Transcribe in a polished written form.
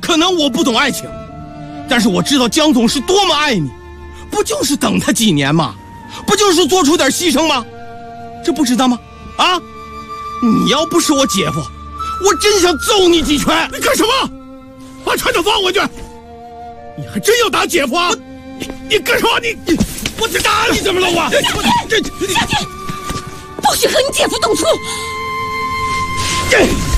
可能我不懂爱情，但是我知道江总是多么爱你，不就是等他几年吗？不就是做出点牺牲吗？这不知道吗？啊！你要不是我姐夫，我真想揍你几拳！ 你干什么？把船长放回去！你还真要打姐夫啊？你干什么？我得打你怎么了？我小姐，不许和你姐夫动粗！